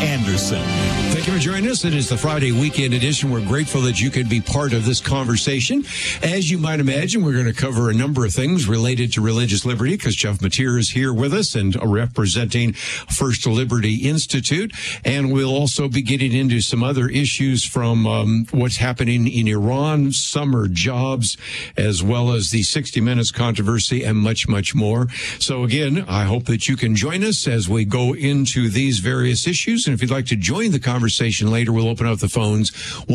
Anderson. Thank you for joining us. It is the Friday weekend edition. We're grateful that you could be part of this conversation. As you might imagine, we're going to cover a number of things related to religious liberty because Jeff Mateer is here with us and representing First Liberty Institute. And we'll also be getting into some other issues from what's happening in Iran, summer jobs, as well as the 60 Minutes controversy and much, much more. So again, I hope that you can join us as we go into these various issues. And if you'd like to join the conversation later, we'll open up the phones,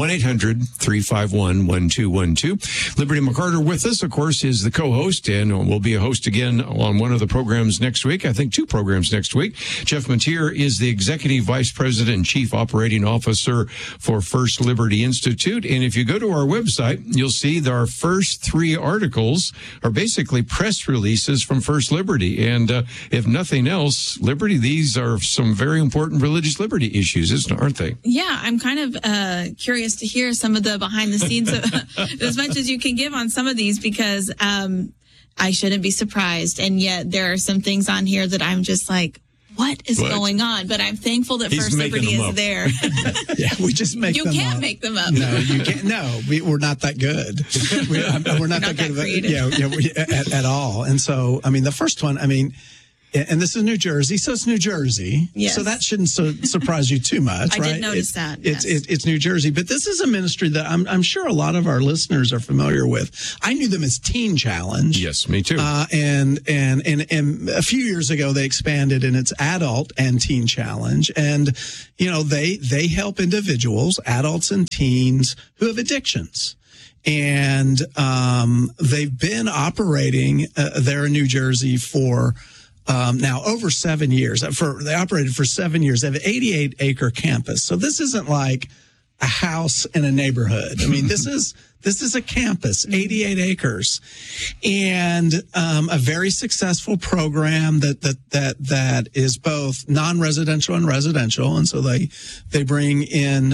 1-800-351-1212. Liberty McCarter with us, of course, is the co-host and will be a host again on one of the programs next week. I think 2 programs next week. Jeff Mateer is the Executive Vice President and Chief Operating Officer for First Liberty Institute. And if you go to our website, you'll see that our first 3 articles are basically press releases from First Liberty. And if nothing else, Liberty, these are some very important religious liberty issues, aren't they? Yeah, I'm kind of curious to hear some of the behind the scenes of, as much as you can give on some of these, because I shouldn't be surprised. And yet there are some things on here that I'm just like, what is going on? But I'm thankful that First Liberty is there. Yeah, we just make them up. You can't make them up. No, you can't. No, we're not that good. We're not that good at all. And so, I mean, the first one, I mean, and this is New Jersey, so it's New Jersey. Yes. So that shouldn't surprise you too much, right? I did notice that. It's New Jersey, but this is a ministry that I'm sure a lot of our listeners are familiar with. I knew them as Teen Challenge. Yes, me too. And a few years ago they expanded, and it's Adult and Teen Challenge, and you know they help individuals, adults and teens who have addictions. And they've been operating there in New Jersey for now over 7 years. They operated for 7 years. They have an 88-acre campus. So this isn't like a house in a neighborhood. I mean, this is a campus, 88 acres, and a very successful program that is both non-residential and residential. And so they bring in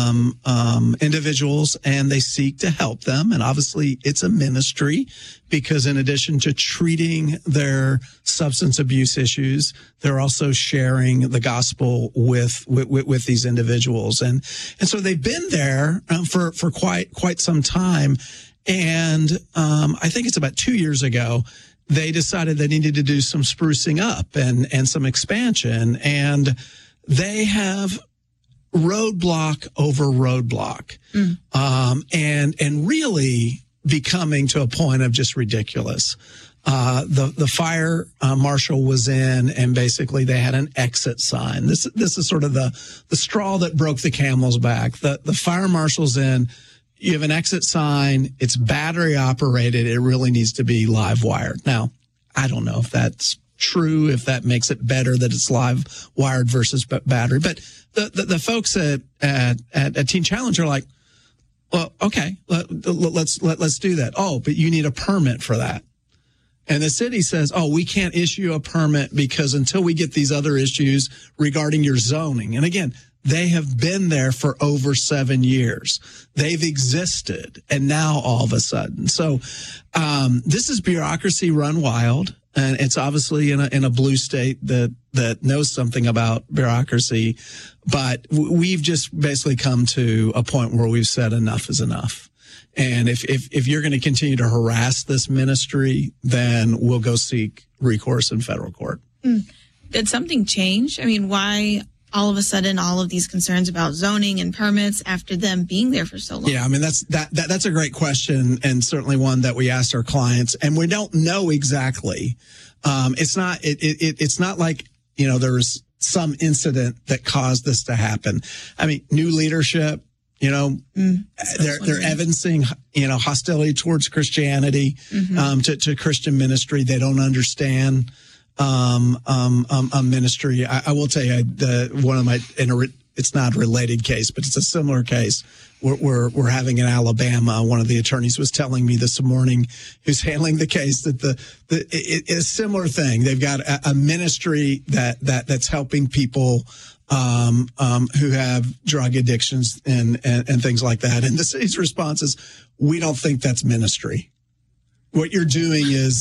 individuals and they seek to help them. And obviously, it's a ministry because in addition to treating their substance abuse issues, they're also sharing the gospel with these individuals. And so they've been there for quite some time. And I think it's about 2 years ago, they decided they needed to do some sprucing up and some expansion. And they have roadblock over roadblock, and really becoming to a point of just ridiculous. The fire marshal was in, and basically they had an exit sign. This is sort of the straw that broke the camel's back. The fire marshal's in. You have an exit sign. It's battery operated. It really needs to be live wired. Now, I don't know if that's true, if that makes it better that it's live wired versus battery. But the folks at Teen Challenge are like, well, okay, let's do that. Oh, but you need a permit for that. And the city says, oh, we can't issue a permit because until we get these other issues regarding your zoning. And again, they have been there for over 7 years. They've existed. And now all of a sudden. So this is bureaucracy run wild. And it's obviously in a blue state that knows something about bureaucracy. But we've just basically come to a point where we've said enough is enough. And if you're going to continue to harass this ministry, then we'll go seek recourse in federal court. Did something change? I mean, why all of a sudden all of these concerns about zoning and permits after them being there for so long? Yeah, I mean, that's a great question, and certainly one that we asked our clients, and we don't know exactly. It's not like, you know, there was some incident that caused this to happen. I mean, new leadership, you know, they're evidencing, you know, hostility towards Christianity, to Christian ministry. They don't understand a ministry. I will tell you, one of my, it's not a related case, but it's a similar case we're having in Alabama. One of the attorneys was telling me this morning, who's handling the case, that it's a similar thing. They've got a ministry that's helping people who have drug addictions and things like that. And the city's response is, we don't think that's ministry. What you're doing is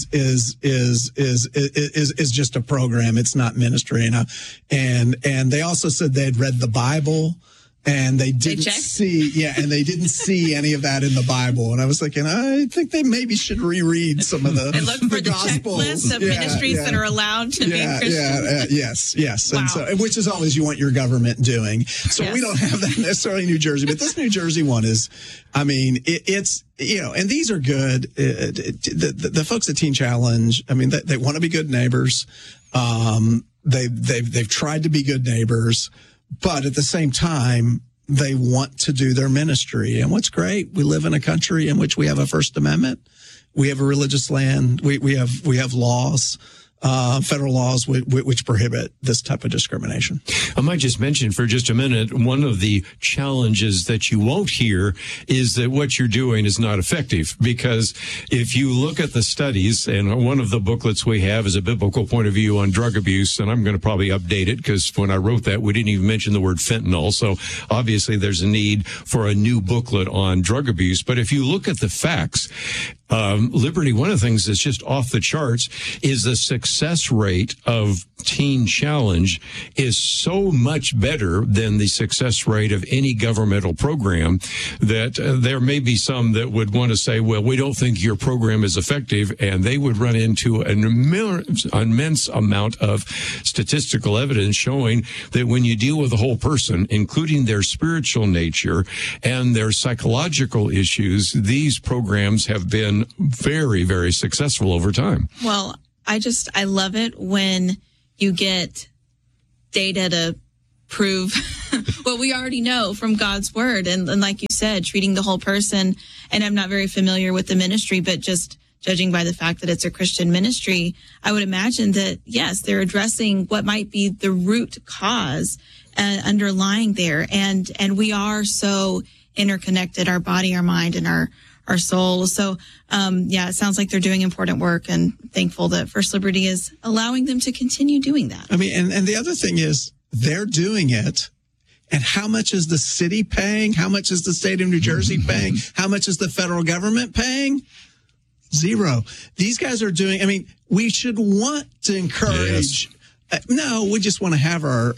just a program. It's not ministry. And they also said they had read the Bible. And they didn't see any of that in the Bible. And I was thinking, I think they maybe should reread some of the and look for the checklist of ministries that are allowed to be Christian. Yes. Wow. And so, which is always you want your government doing. So we don't have that necessarily in New Jersey, but this New Jersey one is, I mean, it's, and these are good. The folks at Teen Challenge, I mean, they want to be good neighbors. They've tried to be good neighbors. But at the same time, they want to do their ministry. And what's great, we live in a country in which we have a First Amendment. We have a religious land. We have laws, federal laws which prohibit this type of discrimination. I might just mention for just a minute, one of the challenges that you won't hear is that what you're doing is not effective. Because if you look at the studies, and one of the booklets we have is a biblical point of view on drug abuse, and I'm going to probably update it because when I wrote that, we didn't even mention the word fentanyl. So obviously there's a need for a new booklet on drug abuse. But if you look at the facts, Liberty, one of the things that's just off the charts is the success rate of Teen Challenge is so much better than the success rate of any governmental program that there may be some that would want to say, well, we don't think your program is effective, and they would run into an immense amount of statistical evidence showing that when you deal with the whole person, including their spiritual nature and their psychological issues, these programs have been very, very successful over time. Well, I love it when you get data to prove what we already know from God's word. And like you said, treating the whole person. And I'm not very familiar with the ministry, but just judging by the fact that it's a Christian ministry, I would imagine that, yes, they're addressing what might be the root cause underlying there. And we are so interconnected, our body, our mind, and our soul. So, it sounds like they're doing important work, and thankful that First Liberty is allowing them to continue doing that. I mean, and the other thing is they're doing it. And how much is the city paying? How much is the state of New Jersey paying? How much is the federal government paying? Zero. These guys are doing, I mean, we should want to encourage. Yes. No, we just want to have our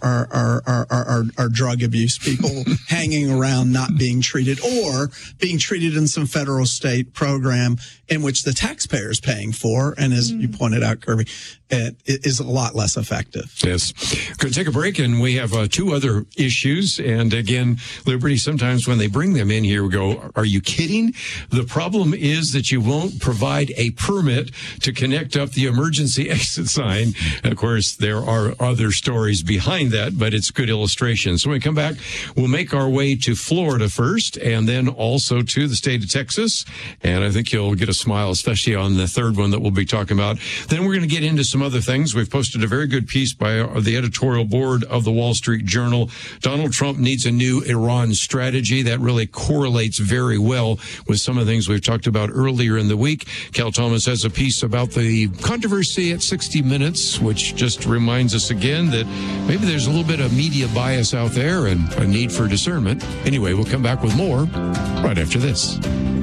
drug abuse people hanging around, not being treated, or being treated in some federal state program in which the taxpayer is paying for. And as you pointed out, Kirby, it is a lot less effective. Yes. Going to take a break, and we have two other issues. And again, Liberty, sometimes when they bring them in here, we go, are you kidding? The problem is that you won't provide a permit to connect up the emergency exit sign. And of course, there are other stories behind that, but it's good illustration. So when we come back, we'll make our way to Florida first, and then also to the state of Texas. And I think you'll get a smile, especially on the third one that we'll be talking about. Then we're going to get into some other things. We've posted a very good piece by the editorial board of the Wall Street Journal. Donald Trump needs a new Iran strategy. That really correlates very well with some of the things we've talked about earlier in the week. Cal Thomas has a piece about the controversy at 60 Minutes, which just reminds us again that maybe there's a little bit of media bias out there and a need for discernment. Anyway, we'll come back with more right after this.